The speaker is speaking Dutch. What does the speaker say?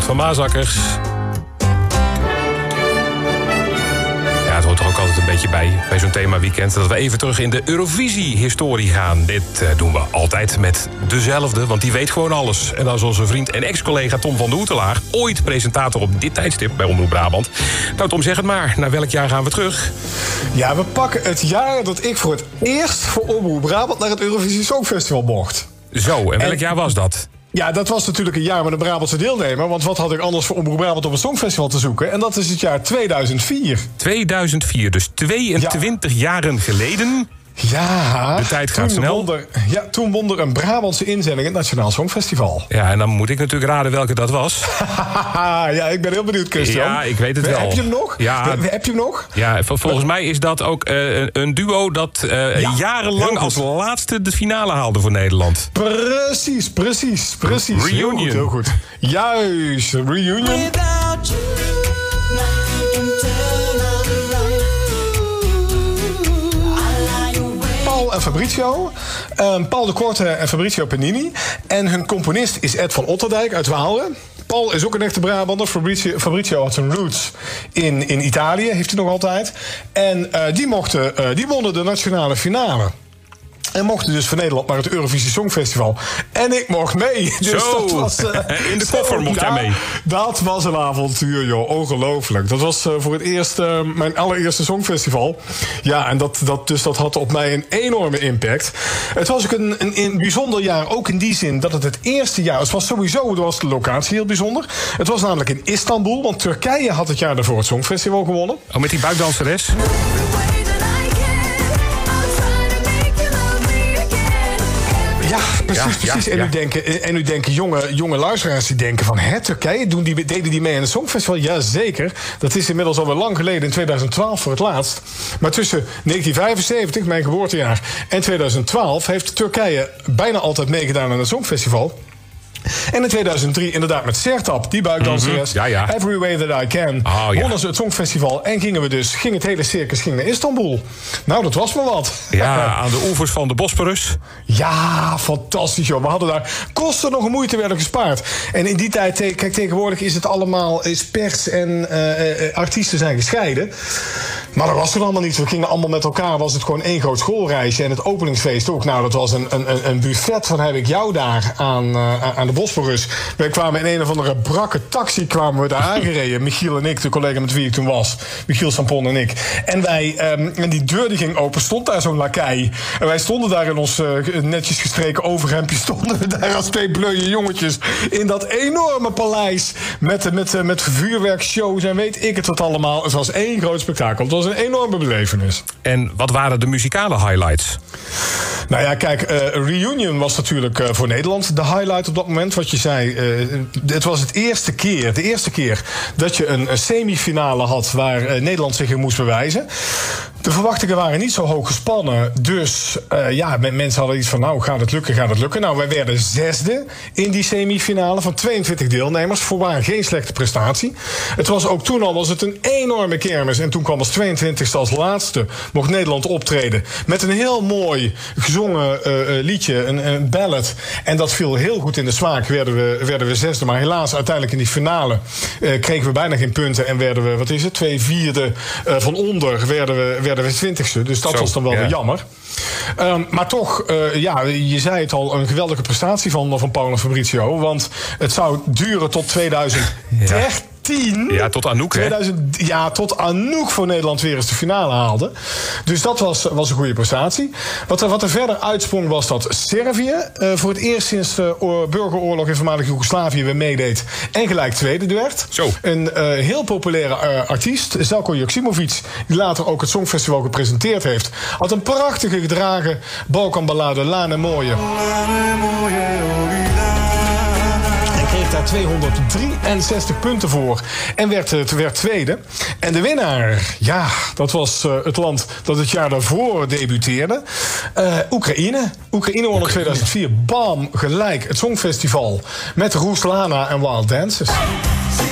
Wout van Maasakkers. Ja, het hoort er ook altijd een beetje bij zo'n themaweekend, dat we even terug in de Eurovisie-historie gaan. Dit doen we altijd met dezelfde, want die weet gewoon alles. En dat is onze vriend en ex-collega Tom van de Hoetelaar, ooit presentator op dit tijdstip bij Omroep Brabant. Nou Tom, zeg het maar, naar welk jaar gaan we terug? Ja, we pakken het jaar dat ik voor het eerst voor Omroep Brabant naar het Eurovisie Songfestival mocht. Zo, en welk jaar was dat? Ja, dat was natuurlijk een jaar met een Brabantse deelnemer. Want wat had ik anders voor Omroep Brabant op een Songfestival te zoeken? En dat is het jaar 2004. 2004, dus 22 jaren geleden. Ja, de tijd gaat snel. Toen won er een Brabantse inzending het Nationaal Songfestival. Ja, en dan moet ik natuurlijk raden welke dat was. Ja, ik ben heel benieuwd, Christian. Ja, ik weet het wel. Heb je hem nog? Ja. Heb je hem nog? Ja, volgens mij is dat ook een duo dat jarenlang als laatste de finale haalde voor Nederland. Precies. Reunion. Heel goed. Juist, Reunion. En Fabrizio. Paul de Korte en Fabrizio Panini. En hun componist is Ed van Otterdijk uit Waalre. Paul is ook een echte Brabander. Fabrizio had zijn roots in Italië, heeft hij nog altijd. En die wonnen de nationale finale. En mochten dus van Nederland naar het Eurovisie Songfestival. En ik mocht mee. Dus zo, dat was, in de koffer mocht jij mee. Dat was een avontuur, joh. Ongelooflijk. Dat was voor het eerst mijn allereerste Songfestival. Ja, en dat had op mij een enorme impact. Het was ook een bijzonder jaar, ook in die zin dat het eerste jaar... Het was sowieso, was de locatie heel bijzonder. Het was namelijk in Istanbul, want Turkije had het jaar daarvoor het Songfestival gewonnen. Oh, met die buikdanseres? Ja, precies. En nu denken jonge luisteraars die denken van... Turkije, deden die mee aan het Songfestival? Jazeker. Dat is inmiddels alweer lang geleden, in 2012 voor het laatst. Maar tussen 1975, mijn geboortejaar, en 2012... heeft Turkije bijna altijd meegedaan aan het Songfestival. En in 2003 inderdaad met Sertab, die buikdanseres. Every Way That I Can. Wonnen ze het Songfestival en ging het hele circus naar Istanbul. Nou, dat was maar wat. Ja, aan de oevers van de Bosporus. Ja, fantastisch joh. We hadden daar kosten nog een moeite werden gespaard. En in die tijd, kijk, tegenwoordig is het allemaal... is pers en artiesten zijn gescheiden. Maar dat was toen allemaal niet. We gingen allemaal met elkaar, was het gewoon één groot schoolreisje. En het openingsfeest ook. Nou, dat was een buffet van heb ik jou daar aan de Bosporus. Wij kwamen in een of andere brakke taxi kwamen we daar aangereden. Michiel en ik, de collega met wie ik toen was. Michiel Sampon en ik. En en die deur die ging open, stond daar zo'n lakai. En wij stonden daar in ons netjes gestreken overhemdje. Stonden we daar als twee bleuwe jongetjes. In dat enorme paleis. Met vuurwerkshows en weet ik het wat allemaal. Het was één groot spektakel. Het was een enorme belevenis. En wat waren de muzikale highlights? Nou ja, kijk, Reunion was natuurlijk voor Nederland de highlight op dat moment. Wat je zei, het was de eerste keer dat je een semifinale had waar Nederland zich in moest bewijzen. De verwachtingen waren niet zo hoog gespannen. Dus mensen hadden iets van, nou, gaat het lukken? Nou, wij werden 6e in die semifinale van 22 deelnemers. Voorwaar geen slechte prestatie. Het was ook toen al een enorme kermis. En toen kwam als 22e als laatste mocht Nederland optreden. Met een heel mooi gezongen liedje, een ballad. En dat viel heel goed in de smaak. Werden we 6e. Maar helaas, uiteindelijk in die finale kregen we bijna geen punten. En werden we, 2/4 van onder werden we 20e. Dus dat was dan wel weer jammer. Maar toch, je zei het al, een geweldige prestatie van Paul en Fabrizio. Want het zou duren tot 2013. Ja, tot Anouk, hè? Tot Anouk voor Nederland weer eens de finale haalde. Dus dat was een goede prestatie. Wat er verder uitsprong was dat Servië voor het eerst sinds de burgeroorlog in voormalig Joegoslavië weer meedeed en gelijk tweede werd. Zo. Een heel populaire artiest, Željko Joksimović, die later ook het Songfestival gepresenteerd heeft, had een prachtige gedragen Balkanballade Lane Moje. Kreeg daar 263 punten voor en werd tweede. En de winnaar, dat was het land dat het jaar daarvoor debuteerde. Oekraïne. Oekraïne won in 2004, bam, gelijk het Songfestival met Ruslana en Wild Dances.